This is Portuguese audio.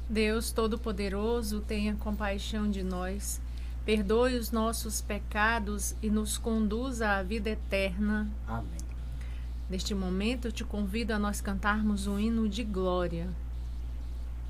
Deus Todo-Poderoso, tenha compaixão de nós, perdoe os nossos pecados e nos conduza à vida eterna. Amém. Neste momento, eu te convido a nós cantarmos um hino de glória.